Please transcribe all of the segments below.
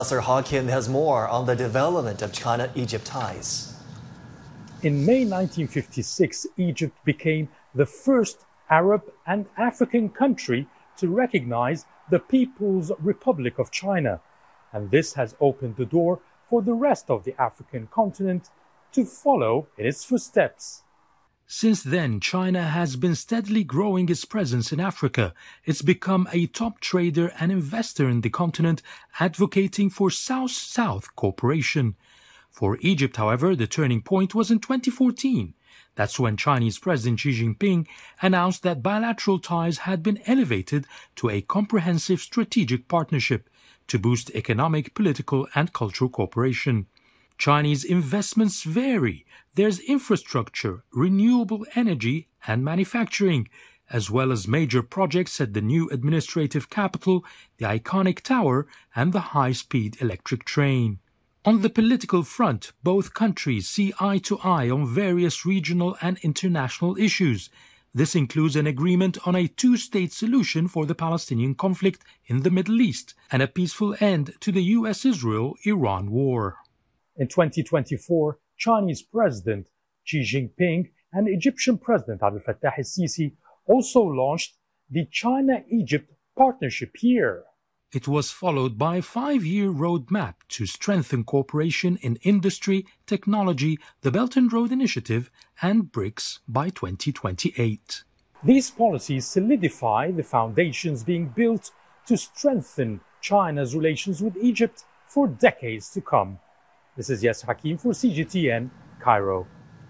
Sir Hakim has more on the development of China-Egypt ties. In May 1956, Egypt became the first Arab and African country to recognize the People's Republic of China. And this has opened the door for the rest of the African continent to follow in its footsteps. Since then, China has been steadily growing its presence in Africa. It's become a top trader and investor in the continent, advocating for South-South cooperation. For Egypt, however, the turning point was in 2014. That's when Chinese President Xi Jinping announced that bilateral ties had been elevated to a comprehensive strategic partnership to boost economic, political, and cultural cooperation. Chinese investments vary. There's infrastructure, renewable energy, and manufacturing, as well as major projects at the new administrative capital, the iconic tower, and the high-speed electric train. On the political front, both countries see eye to eye on various regional and international issues. This includes an agreement on a two-state solution for the Palestinian conflict in the Middle East and a peaceful end to the US-Israel-Iran war. In 2024, Chinese President Xi Jinping and Egyptian President Abdel Fattah el-Sisi also launched the China-Egypt Partnership Year. It was followed by a 5-year roadmap to strengthen cooperation in industry, technology, the Belt and Road Initiative, and BRICS by 2028. These policies solidify the foundations being built to strengthen China's relations with Egypt for decades to come. This is Yasser Hakim for CGTN, Cairo.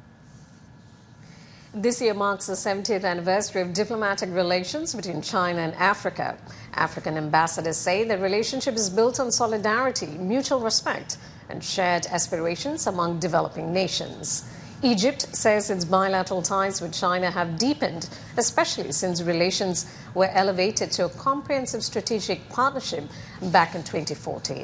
This year marks the 70th anniversary of diplomatic relations between China and Africa. African ambassadors say the relationship is built on solidarity, mutual respect, and shared aspirations among developing nations. Egypt says its bilateral ties with China have deepened, especially since relations were elevated to a comprehensive strategic partnership back in 2014.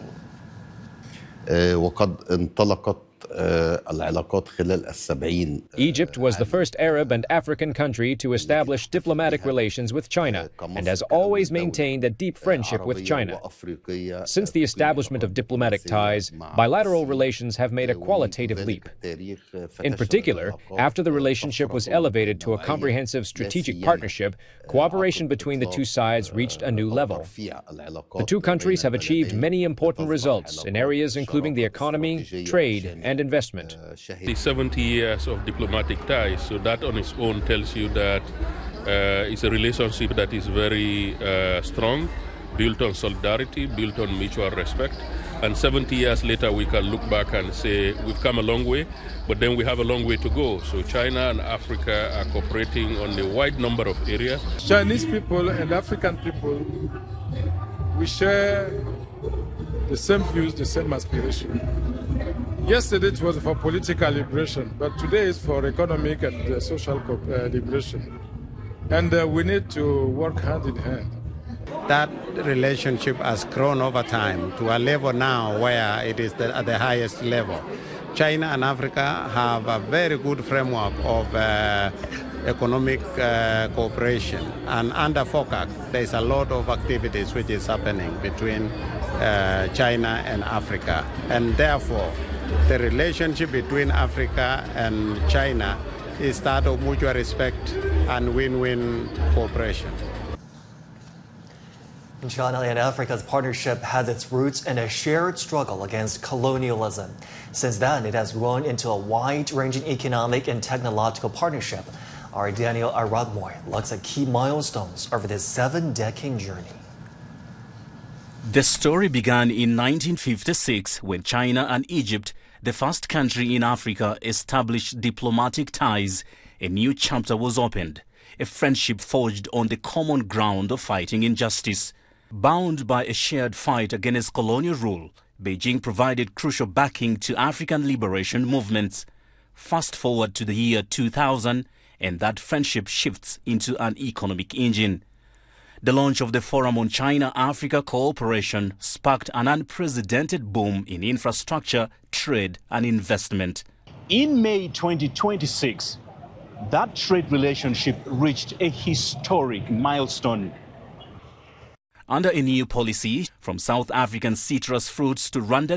وقد انطلقت العلاقات خلال السبعين. Egypt was the first Arab and African country to establish diplomatic relations with China and has always maintained a deep friendship with China. Since the establishment of diplomatic ties, bilateral relations have made a qualitative leap. In particular, after the relationship was elevated to a comprehensive strategic partnership, cooperation between the two sides reached a new level. The two countries have achieved many important results in areas including the economy, trade, and investment. The 70 years of diplomatic ties, so that on its own tells you that it's a relationship that is very strong, built on solidarity, built on mutual respect. And 70 years later, we can look back and say we've come a long way, but then we have a long way to go. So China and Africa are cooperating on a wide number of areas. Chinese people and African people, we share the same views, the same aspiration. Yesterday it was for political liberation, but today is for economic and social liberation. And we need to work hand in hand. That relationship has grown over time to a level now where it is at the highest level. China and Africa have a very good framework of economic cooperation. And under FOCAC, there's a lot of activities which is happening between China and Africa. And therefore, the relationship between Africa and China is that of mutual respect and win-win cooperation. China and Africa's partnership has its roots in a shared struggle against colonialism. Since then, it has grown into a wide-ranging economic and technological partnership. Our Daniel Aradmoy looks at key milestones over this 7-decade journey. The story began in 1956 when China and Egypt, the first country in Africa, established diplomatic ties. A new chapter was opened, a friendship forged on the common ground of fighting injustice. Bound by a shared fight against colonial rule, Beijing provided crucial backing to African liberation movements. Fast forward to the year 2000, and that friendship shifts into an economic engine. The launch of the Forum on China-Africa Cooperation sparked an unprecedented boom in infrastructure, trade, and investment. In May 2026, that trade relationship reached a historic milestone. Under a new policy, from South African citrus fruits to Rwandan